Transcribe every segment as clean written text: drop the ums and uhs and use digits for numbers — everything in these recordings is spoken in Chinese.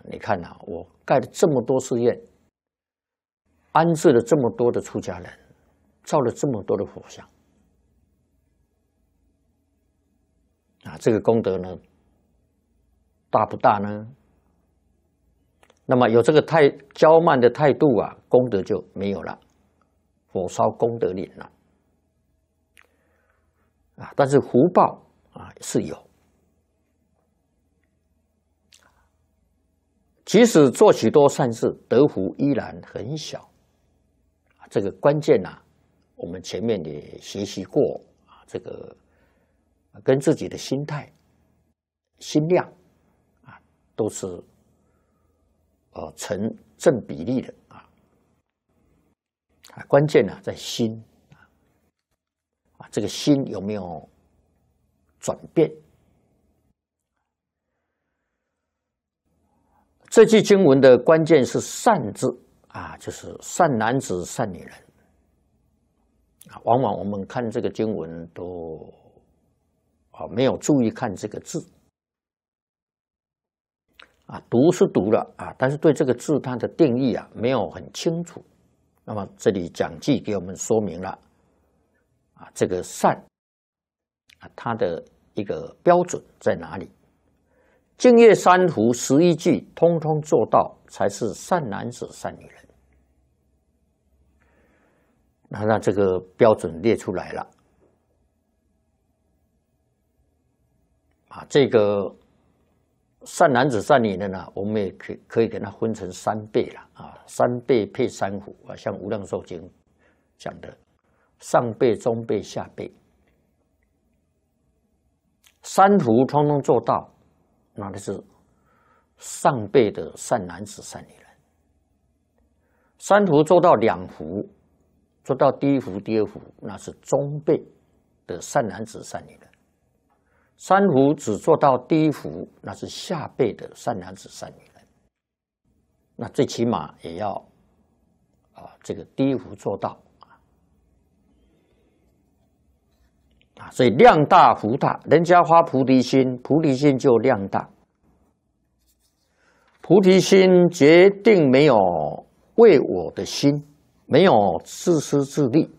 你看啊，我盖了这么多寺院，安置了这么多的出家人，造了这么多的佛像，啊，这个功德呢，大不大呢？那么有这个骄慢的态度啊，功德就没有了，火烧功德林了。啊，但是福报啊是有，即使做许多善事，得福依然很小。这个关键啊，我们前面也学习过啊，这个跟自己的心态、心量啊，都是成正比例的啊。关键呢在心。这个心有没有转变？这句经文的关键是“善”字啊，就是善男子、善女人啊。往往我们看这个经文都没有注意看这个字啊，读是读了啊，但是对这个字它的定义啊没有很清楚。那么这里讲记给我们说明了。这个善啊，它的一个标准在哪里？净业三福11句，通通做到，才是善男子、善女人。那这个标准列出来了啊，这个善男子、善女人呢，我们也可以给它分成3辈了啊，3辈配3福啊，像《无量寿经》讲的。上辈、中辈、下辈，3福通通做到，那就是上辈的善男子、善女人。3福做到2福，做到第1福、第2福，那是中辈的善男子、善女人。3福只做到第1福，那是下辈的善男子、善女人。那最起码也要这个第1福做到。所以量大福大，人家发菩提心，菩提心就量大。菩提心决定没有为我的心，没有自私自利，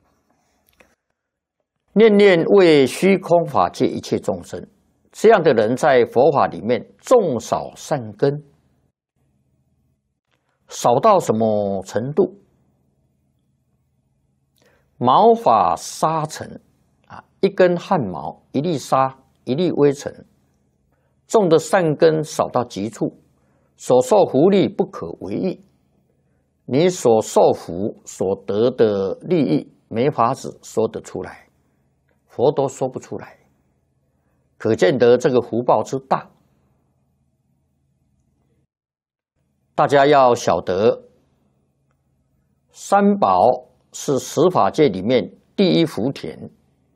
念念为虚空法界一切众生。这样的人在佛法里面种少善根，少到什么程度？毛发沙尘。一根汗毛，一粒沙，一粒微尘，种的善根少到极处，所受福利不可为喻。你所受福所得的利益，没法子说得出来，佛都说不出来，可见得这个福报之大。大家要晓得，三宝是十法界里面第一福田。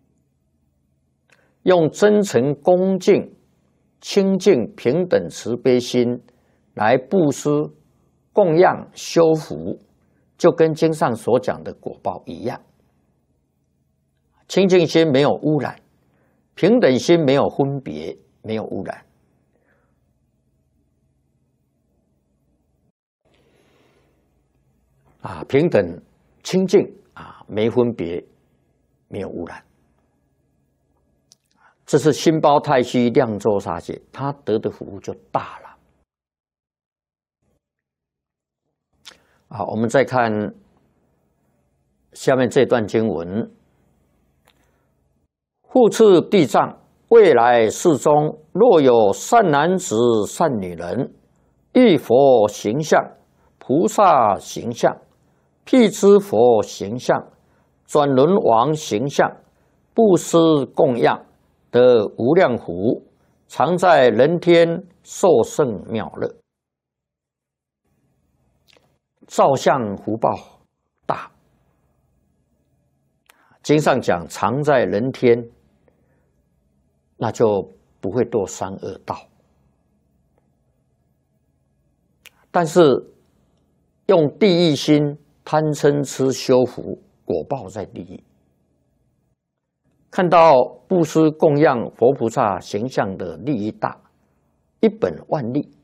用真诚、恭敬、清净、平等、慈悲心来布施、供养、修福，就跟经上所讲的果报一样。清净心没有污染，平等心没有分别，没有污染。平等、清净没分别，没有污染。这是心包太虚量周沙界，他得的福就大了。好，我们再看下面这段经文：复次地藏，未来世中，若有善男子、善女人，遇佛形象、菩萨形象、辟支佛形象、转轮王形象，布施供养，得无量福，常在人天受胜妙乐。照相福报大，经上讲常在人天，那就不会堕三恶道。但是用地狱心贪嗔痴修福，果报在地狱。看到布施供养佛菩萨形象的利益大，一本万利。